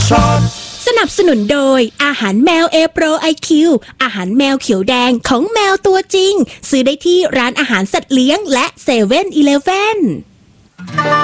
ช็อตสนับสนุนโดยอาหารแมวเอโปรไอคิวอาหารแมวเขียวแดงของแมวตัวจริงซื้อได้ที่ร้านอาหารสัตว์เลี้ยงและ7-Eleven